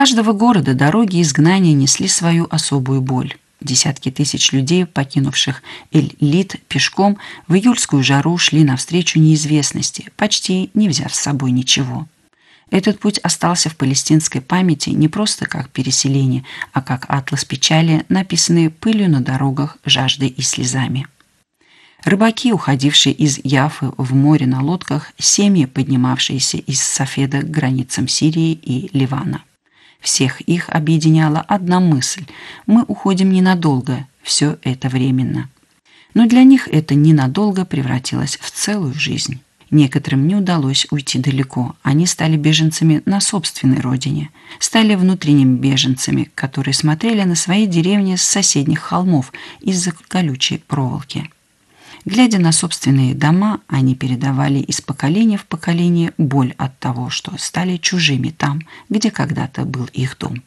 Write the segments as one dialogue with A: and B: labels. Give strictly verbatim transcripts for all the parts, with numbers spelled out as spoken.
A: Каждого города дороги изгнания несли свою особую боль. Десятки тысяч людей, покинувших Эль-Лид пешком, в июльскую жару шли навстречу неизвестности, почти не взяв с собой ничего. Этот путь остался в палестинской памяти не просто как переселение, а как атлас печали, написанный пылью на дорогах, жаждой и слезами. Рыбаки, уходившие из Яфы в море на лодках, семьи, поднимавшиеся из Сафеда к границам Сирии и Ливана. Всех их объединяла одна мысль – мы уходим ненадолго, все это временно. Но для них это ненадолго превратилось в целую жизнь. Некоторым не удалось уйти далеко, они стали беженцами на собственной родине, стали внутренними беженцами, которые смотрели на свои деревни с соседних холмов из-за колючей проволоки. Глядя на собственные дома, они передавали из поколения в поколение боль от того, что стали чужими там, где когда-то был их дом.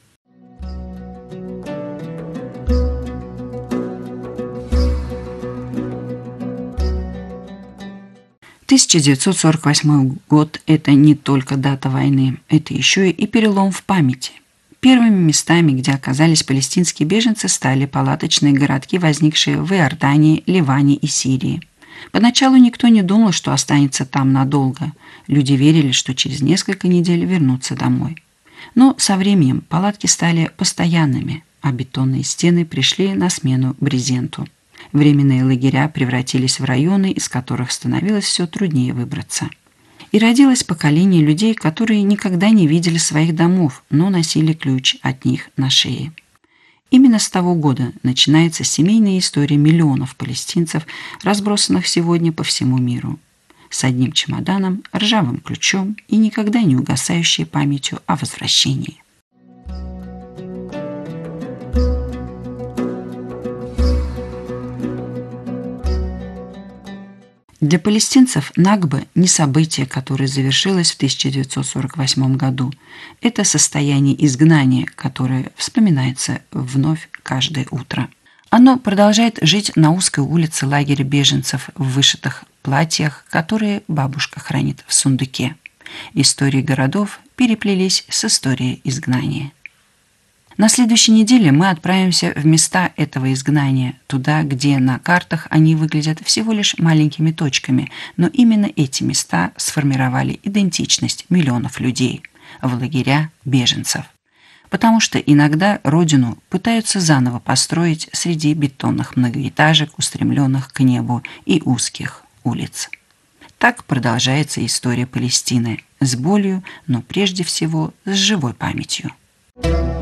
A: тысяча девятьсот сорок восьмой год – это не только дата войны, это еще и перелом в памяти. Первыми местами, где оказались палестинские беженцы, стали палаточные городки, возникшие в Иордании, Ливане и Сирии. Поначалу никто не думал, что останется там надолго. Люди верили, что через несколько недель вернутся домой. Но со временем палатки стали постоянными, а бетонные стены пришли на смену брезенту. Временные лагеря превратились в районы, из которых становилось все труднее выбраться. И родилось поколение людей, которые никогда не видели своих домов, но носили ключ от них на шее. Именно с того года начинается семейная история миллионов палестинцев, разбросанных сегодня по всему миру. С одним чемоданом, ржавым ключом и никогда не угасающей памятью о возвращении. Для палестинцев Накба не событие, которое завершилось в тысяча девятьсот сорок восьмом году. Это состояние изгнания, которое вспоминается вновь каждое утро. Оно продолжает жить на узкой улице лагеря беженцев в вышитых платьях, которые бабушка хранит в сундуке. Истории городов переплелись с историей изгнания. На следующей неделе мы отправимся в места этого изгнания, туда, где на картах они выглядят всего лишь маленькими точками, но именно эти места сформировали идентичность миллионов людей в лагеря беженцев. Потому что иногда родину пытаются заново построить среди бетонных многоэтажек, устремленных к небу, и узких улиц. Так продолжается история Палестины с болью, но прежде всего с живой памятью.